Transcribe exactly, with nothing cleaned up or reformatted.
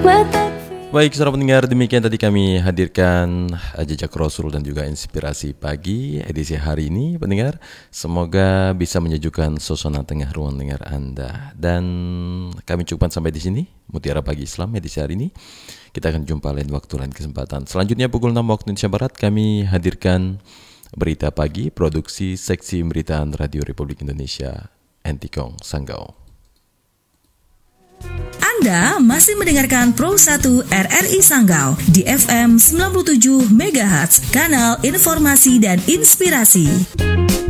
Baik, saudara pendengar, demikian tadi kami hadirkan Jejak Rasul dan juga Inspirasi Pagi edisi hari ini, pendengar. Semoga bisa menyejukkan suasana tengah ruang dengar Anda. Dan kami cukupkan sampai di sini, Mutiara Pagi Islam edisi hari ini. Kita akan jumpa lain waktu, lain kesempatan. Selanjutnya pukul enam waktu Indonesia Barat, kami hadirkan Berita Pagi, produksi Seksi Pemberitaan Radio Republik Indonesia, Entikong Sanggau. Anda masih mendengarkan Pro satu R R I Sanggau di F M sembilan puluh tujuh megahertz, kanal informasi dan inspirasi.